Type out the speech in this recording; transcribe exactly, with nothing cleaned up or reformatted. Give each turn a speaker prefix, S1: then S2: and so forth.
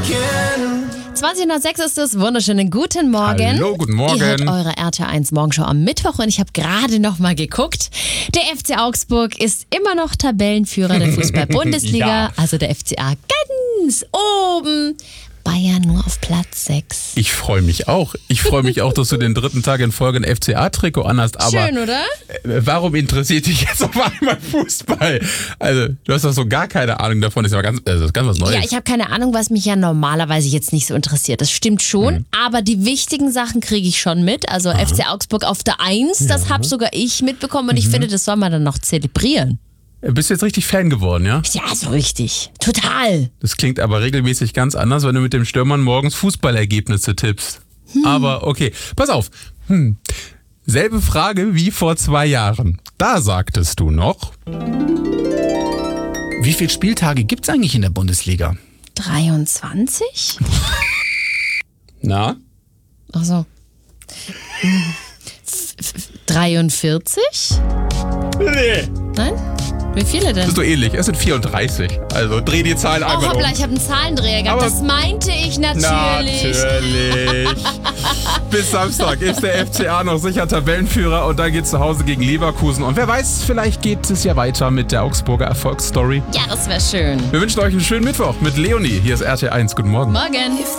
S1: zwanzig nach sechs ist es. Wunderschönen guten Morgen.
S2: Hallo, guten Morgen.
S1: Ihr hört eure R T L eins Morgenshow am Mittwoch und ich habe gerade noch mal geguckt. Der F C Augsburg ist immer noch Tabellenführer der Fußball-Bundesliga.
S2: Ja.
S1: Also der F C A ganz oben. Bayern nur auf Platz sechs.
S2: Ich freue mich auch. Ich freue mich auch, dass du den dritten Tag in Folge ein F C A-Trikot anhast. Aber
S1: schön, oder?
S2: äh, warum interessiert dich jetzt auf einmal Fußball? Also, du hast doch so gar keine Ahnung davon. Das ist ja ganz, also das ist ganz was Neues.
S1: Ja, ich habe keine Ahnung, was mich ja normalerweise jetzt nicht so interessiert. Das stimmt schon, mhm. aber die wichtigen Sachen kriege ich schon mit. Also Aha. F C Augsburg auf der Eins, das ja. habe sogar ich mitbekommen und mhm. ich finde, das soll man dann noch zelebrieren.
S2: Bist du jetzt richtig Fan geworden, ja?
S1: Ja, so richtig. Total.
S2: Das klingt aber regelmäßig ganz anders, wenn du mit dem Stürmern morgens Fußballergebnisse tippst. Hm. Aber okay, pass auf. Hm. Selbe Frage wie vor zwei Jahren. Da sagtest du noch...
S3: Wie viele Spieltage gibt's eigentlich in der Bundesliga?
S1: dreiundzwanzig?
S2: Na?
S1: Ach so. dreiundvierzig?
S2: Nee.
S1: Nein? Wie viele denn?
S2: Das ist doch ähnlich. Es sind vierunddreißig. Also dreh die Zahlen
S1: oh,
S2: einfach
S1: hoppla,
S2: um.
S1: ich habe einen Zahlendreher gehabt.
S2: Aber
S1: das meinte ich natürlich.
S2: Natürlich. Bis Samstag ist der F C A noch sicher Tabellenführer und dann geht's zu Hause gegen Leverkusen. Und wer weiß, vielleicht geht es ja weiter mit der Augsburger Erfolgsstory.
S1: Ja, das wäre schön.
S2: Wir wünschen euch einen schönen Mittwoch mit Leonie. Hier ist R T L eins. Guten Morgen.
S1: Morgen.